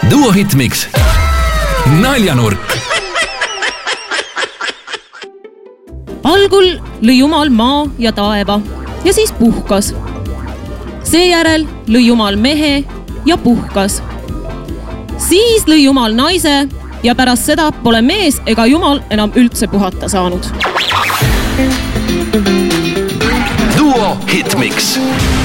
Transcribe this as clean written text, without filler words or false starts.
Duo Hitmix. Naljanurk. Algul lõi Jumal maa ja taeva ja siis puhkas. Seejärel lõi Jumal mehe ja puhkas. Siis lõi Jumal naise ja pärast seda pole mees ega Jumal enam üldse puhata saanud. Duo Hitmix.